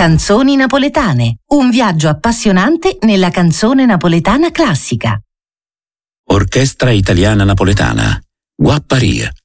Canzoni napoletane, un viaggio appassionante nella canzone napoletana classica. Orchestra Italiana Napoletana, Guapparia.